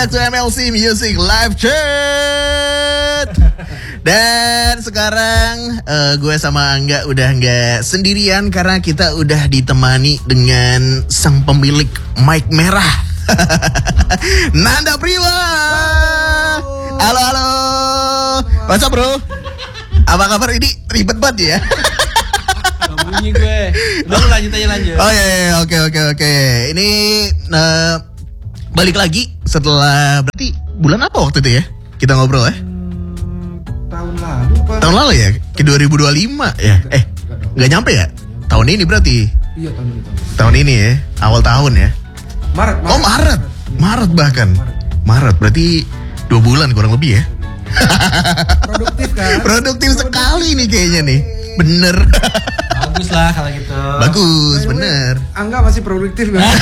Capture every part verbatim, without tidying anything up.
back to M L C Music Live Chat. Dan sekarang uh, gue sama Angga udah nggak sendirian karena kita udah ditemani dengan sang pemilik mic merah. Nanda Priwa. Halo halo. What's up bro? Apa kabar? Ini ribet banget ya. Bunyi gue. Udah lu lanjut aja lanjut. Oh iya, iya oke oke oke. Ini uh, balik lagi setelah berarti bulan apa waktu itu ya? Kita ngobrol ya? Hmm, tahun lalu apa? Tahun lalu ya? Ke dua ribu dua puluh lima ya? Eh, nggak nyampe ya? Tahun ini berarti? Iya tahun ini. Tahun, tahun ini ya? Awal tahun ya? Maret. Maret. Oh Maret? Maret bahkan? Maret berarti dua bulan kurang lebih ya? Produktif kan? Produktif sekali nih kayaknya nih. Bener. Bagus lah kalau gitu. Bagus, bener. Angga masih produktif kan?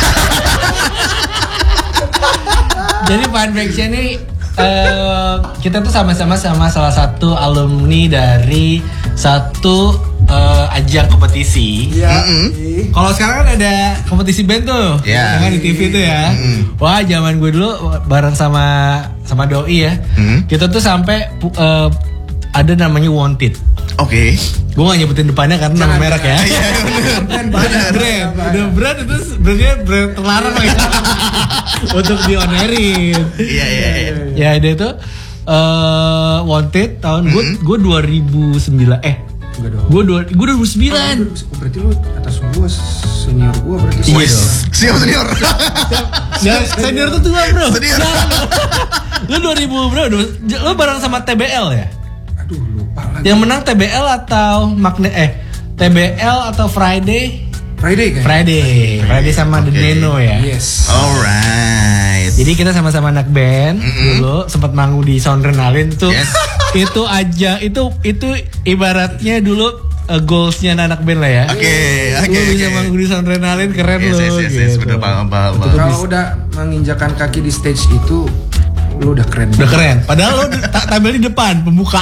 Jadi fun fact-nya nih uh, kita tuh sama-sama sama salah satu alumni dari satu uh, ajang kompetisi. Iya. Mm-hmm. Kalau sekarang kan ada kompetisi band tuh, Yeah. yang di T V tuh ya. Mm-hmm. Wah, zaman gue dulu bareng sama sama Doi ya. Mm-hmm. Kita tuh sampai uh, ada namanya Wanted. Oke. Okay. Gue gak nyebutin depannya karena nama merek ya. Iya Brand Brand, brand, udah brand itu brandnya brand terlarang lagi untuk dionerin. Iya iya iya. Ya dia itu uh, Wanted tahun gue Mm-hmm. gue dua ribu sembilan eh Enggak dong. gue dua gue dua ribu sembilan. Oh, berarti lu atas gua senior gua berarti. Iya Wes, dong. senior senior. Ya senior tuh tua bro. Senior. Lu dua ribu bro, lu bareng sama T B L ya? Aduh lupa lagi. Yang menang T B L atau Magne eh T B L atau Friday? Friday kan? Friday, Friday sama The Okay. Neno ya. Yes. Alright. Jadi kita sama-sama anak band Mm-mm. dulu sempat manggung di Soundrenalin tuh. Yes. Itu aja itu itu ibaratnya dulu uh, goalsnya anak band lah ya. Oke, oke, Lu bisa oke. manggung di Soundrenalin keren Yes, loh. yes, yes, yes, bener, paham, paham, paham. Kalau udah menginjakan kaki di stage itu lu udah keren. Udah keren. Padahal lo ta- tampil di depan pembuka.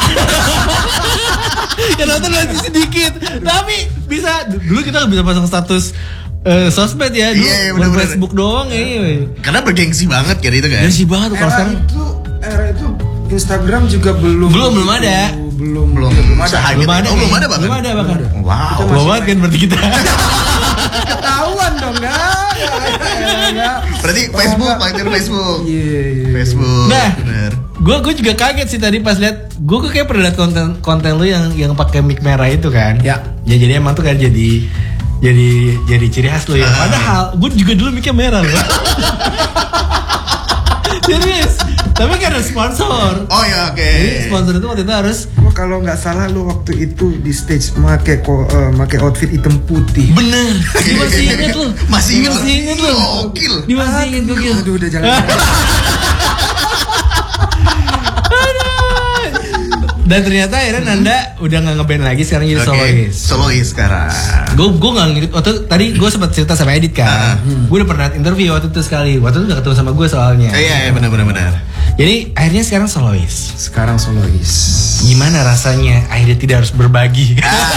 Ya nonton masih sedikit. Tapi bisa dulu kita bisa pasang status uh, sosmed ya dulu. Iya, iya, Bukan bener-bener. Facebook doang ya. Karena bergengsi banget kan itu kan. Ya sih banget kalau Era sekarang. itu era itu Instagram juga belum Belum, belum ada. Belum Belum, iya, belum ada. se-hype Belum itu. ada. Oh, belum nih. ada bahkan. Belum ada bahkan. Wow. Kita Belum banget kan berarti kita. Ketahuan dong enggak? Enggak. Berarti Facebook, pakai Facebook. Iya, iya. Facebook. Nah. Bener. Gue gue juga kaget sih tadi pas lihat. Gue kayak pernah lihat konten konten lu yang yang pakai mic merah itu kan. Ya. Ya jadi emang tuh kan jadi jadi jadi ciri khas lu ya. Ah. Padahal gue juga dulu micnya merah loh. Serius. Tapi kan ada sponsor. Oh ya oke. Jadi sponsor itu waktu itu harus Gua kalau nggak salah lu waktu itu di stage make ko, uh, make outfit hitam putih. bener. Dia masih inget lu. Masih inget Masih lu? inget lu. Gokil. Dia masih inget gokil. Aduh udah jangan. Dan ternyata akhirnya Nanda udah nggak ngeband lagi, sekarang jadi Oke, solois. solois sekarang. Gue gue nggak ngikut. Waktu tadi gue sempat cerita sama Edit kan. Gue udah pernah interview waktu itu sekali. Waktu itu nggak ketemu sama gue soalnya. Eh, iya iya benar benar benar. Jadi akhirnya sekarang solois. Sekarang solois. Gimana rasanya akhirnya tidak harus berbagi?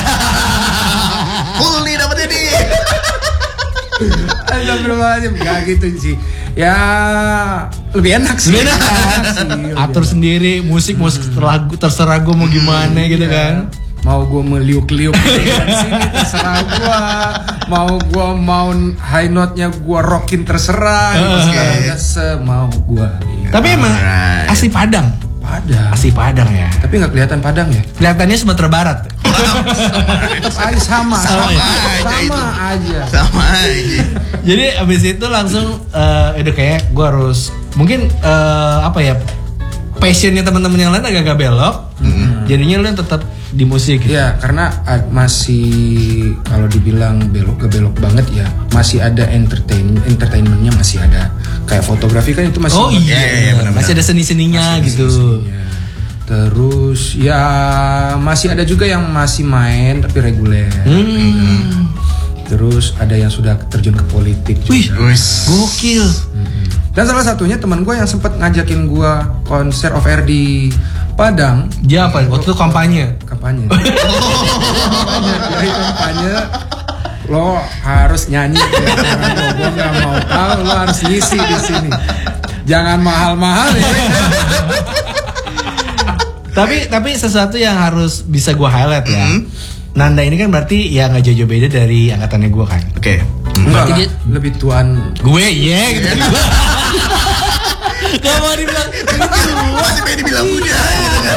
Full nih dapetnya nih. Astagfirullahaladzim. Gak gitu sih. Ya lebih enak sih. Lebih enak kan? sih, lebih Atur enak. sendiri musik musik terserah terserah gue mau gimana gitu Iya. kan. Mau gue meliuk-liuk di sini terserah gue. Mau gue mau high note-nya gue rockin terserah. Uh, Gitu. oke. Semau gue. Tapi emang Alright. asli Padang. Padang. Asli Padang ya. Tapi nggak kelihatan Padang ya? Kelihatannya Sumatera Barat. Tetap aja sama. Sama Sama, aja itu. sama aja. Sama aja. Jadi abis itu langsung uh, udah kayak gue harus mungkin uh, apa ya passionnya teman-teman yang lain agak-agak belok. Mm-hmm. Jadinya lu yang tetap di musik. Gitu. Ya karena uh, masih kalau dibilang belok gak belok banget ya masih ada entertain entertainmentnya masih ada kayak fotografi kan itu masih Oh iya, iya, iya, benar-benar. masih ada seni-seninya masih ada gitu. sisinya. Terus ya masih ada juga yang masih main tapi reguler. Hmm. Terus ada yang sudah terjun ke politik juga. Wih, Wis. gokil. Dan salah satunya teman gue yang sempat ngajakin gue konser off air di Padang. Dia apa? Waktu itu kampanye. Kampanye. kampanye. Jadi kampanye lo harus nyanyi. Gue nggak mau tahu, lo harus ngisi di sini. Jangan mahal-mahal ya. Tapi tapi sesuatu yang harus bisa gue highlight ya. Mm. Nanda ini kan berarti ya nggak jauh-jauh beda dari angkatannya gue kan. Oke. Enggak Berarti lah, dia- lebih tuan. Gue iya gitu. Gak mau dibilang. Masih pengen dibilang muda gitu kan.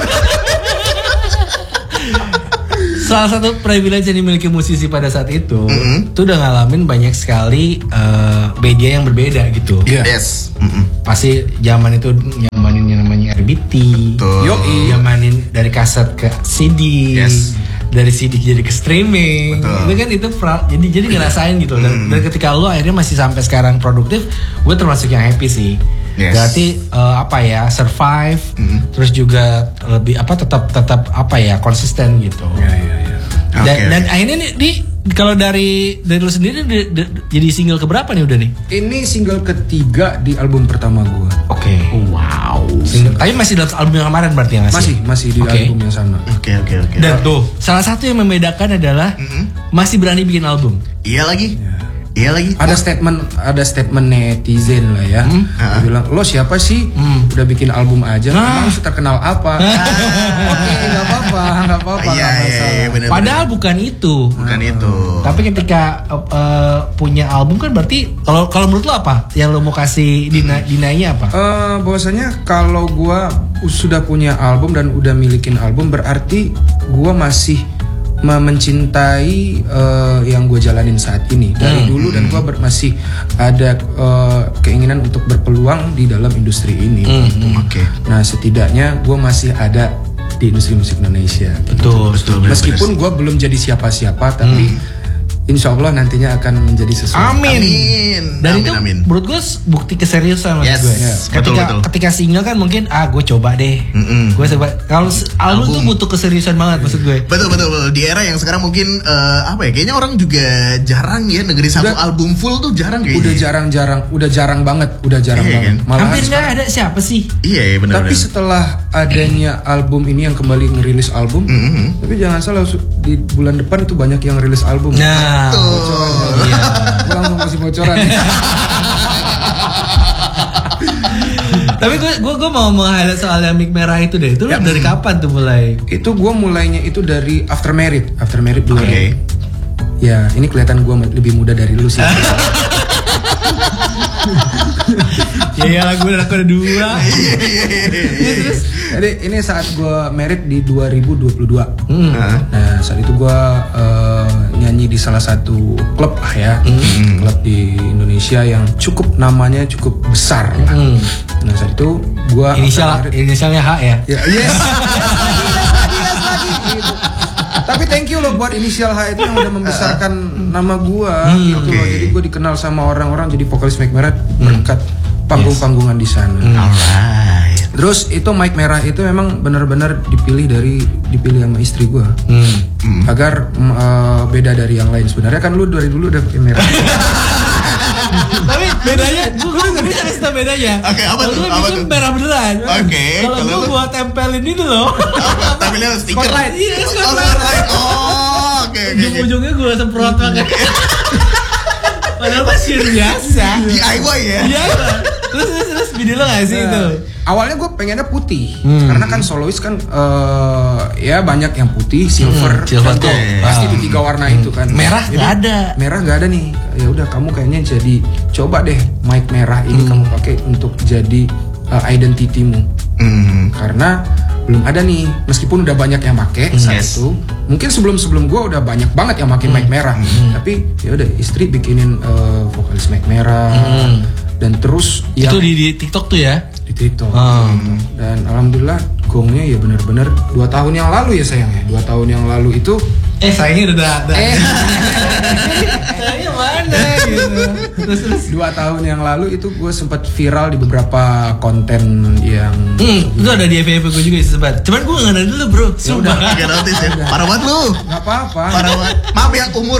Salah satu privilege yang dimiliki musisi pada saat itu, Mm-hmm. tuh udah ngalamin banyak sekali eh, media yang berbeda gitu. Iya. Yes. Mm-mm. Pasti zaman itu nyamanin yang namanya R B T, Betul. Yoi. nyamanin dari kaset ke C D, Yes. dari C D jadi ke streaming. Betul. Itu kan itu pra- jadi jadi ngerasain gitu. Dan, dan ketika lo akhirnya masih sampai sekarang produktif, gue termasuk yang happy sih. Yes. Berarti eh, apa ya survive, terus juga lebih apa tetap tetap apa ya konsisten gitu. Iya, iya, iya. Dan, Oke, dan oke. akhirnya nih di kalau dari dari lu sendiri di- di- jadi single keberapa nih udah nih? Ini single ketiga di album pertama gua. Oke. Wow. Single. Tapi masih dalam album yang kemarin berarti ya nggak sih? Masih, masih di Oke. album yang sama. Oke oke oke. Dan tuh salah satu yang membedakan adalah masih berani bikin album. Iya lagi. Iya lagi. Ada statement, ada statement netizen lah ya. Dia bilang, lo siapa sih? Udah bikin album aja, emang terkenal apa? Oke, nggak apa-apa, nggak apa-apa. Iya nggak iya masalah. iya benar. Padahal bukan itu. bukan itu. Tapi ketika uh, uh, punya album kan berarti kalau kalau menurut lo apa? Yang lo mau kasih dina, dinanya apa? Eh, bahwasanya kalau gua sudah punya album dan udah milikin album berarti gua masih me- mencintai eh, yang gue jalanin saat ini dari dulu dan gue ber- masih ada eh, keinginan untuk berpeluang di dalam industri ini. Oke. Nah setidaknya gue masih ada di industri musik Indonesia. Betul. Betul. Meskipun gue belum jadi siapa-siapa tapi insya Allah nantinya akan menjadi sesuatu. Amin. Amin. Dan Amin, itu amin. menurut gue bukti keseriusan maksud Yes, gue. yes. Ketika Betul, betul. ketika single kan mungkin ah gue coba deh. Mm-mm. Gue coba. Kalau s- album tuh butuh keseriusan banget maksud gue. Betul betul betul. Di era yang sekarang mungkin eh, apa ya? Kayaknya orang juga jarang ya dengerin satu Udah- album full tuh jarang kayaknya. Udah jarang-jarang, udah jarang banget, udah jarang Iya, banget. kan? Malahan Hampir sekarang- nggak ada siapa sih? Iya iya benar Tapi benar. setelah adanya album ini yang kembali ngerilis album, Mm-hmm. tapi jangan salah su- di bulan depan itu banyak yang rilis album. Nah, iya. Gue langsung kasih bocoran. Tapi gue gue gue mau meng-highlight soal yang mic merah itu deh. Itu lu dari kapan tuh mulai? Itu gue mulainya itu dari After Merit, After Merit dua. Oke. Ya, ini kelihatan gue lebih muda dari lu sih. Ya ya lagu udah aku ada dua. Terus, jadi ini saat gue merit di dua ribu dua puluh dua. Hmm. Nah saat itu gue uh, nyanyi di salah satu klub lah ya, klub di Indonesia yang cukup namanya cukup besar. lah. Hmm. Nah saat itu gue Inisial inisialnya H ya. Ya, yes. Yes lagi, yes lagi. Gitu. Tapi thank you loh buat inisial H itu yang udah membesarkan nama gua gitu loh. oke. Jadi gua dikenal sama orang-orang jadi vokalis Mike Merah berkat panggung-panggungan di sana. Alright. Terus itu Mike Merah itu memang benar-benar dipilih dari dipilih sama istri gua. Hmm. Agar mm, eh, beda dari yang lain. Sebenarnya kan lu dari dulu udah pakai merah. Tapi bedanya, gue gue nggak bisa kasih tau bedanya. Oke, apa Kalau tuh? gue Apa bikin tuh? merah beneran. Oke, Kalau kalau gue lu? buat tempelin itu loh. Apa? Tapi lihat stiker. Spotlight. Iya, Oh, spotlight. spotlight. Oh, oke oke. oke. Ujung-ujungnya gue semprot banget. Padahal masih biasa. D I Y ya. Iya. Terus terus terus video lo nggak sih itu? Awalnya gue pengennya putih, karena kan solois kan eh, ya banyak yang putih, silver, silver dan tuh. gold. Pasti di tiga warna itu kan. Merah Jadi, nggak ada. Merah nggak ada nih. Ya udah kamu kayaknya jadi coba deh mic merah ini kamu pakai untuk jadi uh, identitimu. Hmm. Karena belum ada nih, meskipun udah banyak yang pakai saat Yes. itu. Mungkin sebelum-sebelum gue udah banyak banget yang pakai mic merah. Tapi ya udah istri bikinin uh, vokalis mic merah dan terus ya Itu di, di TikTok tuh ya? di TikTok. Oh. Dan alhamdulillah gongnya ya benar-benar dua tahun yang lalu ya sayang ya. Dua tahun yang lalu itu Eh sayangnya udah ada. eh Sayangnya mana gitu. Terus terus. dua tahun yang lalu itu gue sempat viral di beberapa konten yang Hmm, itu ada di F V P gue juga sih sempat. Cuman gue nggak ada dulu bro. Sumpah. Gak notice ya. Parah banget lu. nggak apa-apa. Parah banget. Maaf ya umur.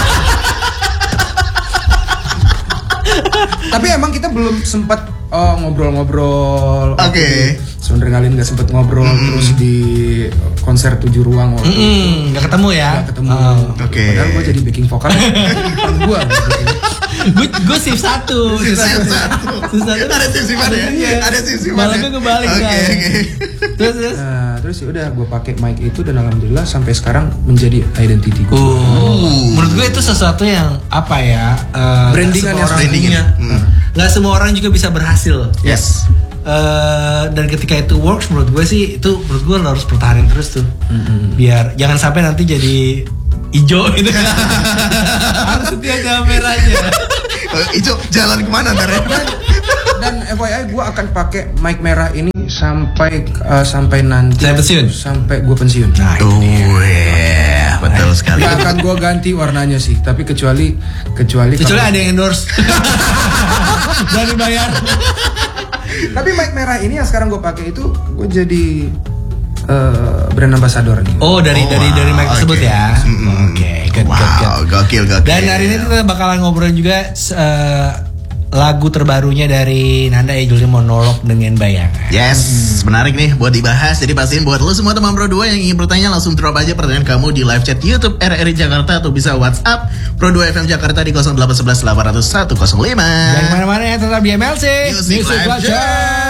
Tapi emang kita belum sempat oh, ngobrol-ngobrol. Oke. Sebenernya kalian nggak sempet ngobrol terus di konser tujuh ruang waktu itu. Hmm, nggak ketemu ya? Nggak ketemu. Oh. Oke. Padahal gue jadi backing vokal. Depan gue. Gue gue shift satu. Shift satu. Shift satu. Ada shift-shiftan ya? Iya. Ada shift-shiftan Malah ya? gue kebalik Oke, kan. oke. Terus terus. Nah, terus ya udah gue pakai mic itu dan alhamdulillah sampai sekarang menjadi identity gue. Oh, menurut gue itu sesuatu yang apa ya? Uh, Brandingan ya, brandingan. Hmm. Nggak semua orang juga bisa berhasil. Yes. Uh, dan ketika itu works, menurut gue sih itu menurut gue lo harus pertahanin terus tuh. Mm-hmm. Biar jangan sampai nanti jadi hijau gitu. Harus setia sama merahnya. Ijo jalan kemana ntar ya? Dan, dan F Y I gue akan pakai mic merah ini sampai uh, sampai nanti. Saya pensiun. Sampai gue pensiun. Nah, Oh yeah, betul sekali. Gak akan gue ganti warnanya sih, tapi kecuali kecuali kecuali kalau- ada yang endorse. Dan dibayar. Tapi mic merah ini yang sekarang gue pakai itu gue jadi uh, brand ambassador nih. Oh, dari Oh, dari wow, dari mic tersebut oke. ya. Mm-mm. Oke, good, Wow, good, good. gokil, gokil. Dan hari ini kita bakalan ngobrolin juga uh, lagu terbarunya dari Nanda ya, judulnya Monolog dengan Bayangan. Yes, menarik nih buat dibahas. Jadi pastiin buat lo semua teman Pro dua yang ingin bertanya langsung drop aja pertanyaan kamu di live chat YouTube R R I Jakarta atau bisa WhatsApp Pro dua F M Jakarta di nol delapan satu satu delapan nol satu satu nol lima. Jangan kemana-mana ya, tetap di M L C Music Live Chat.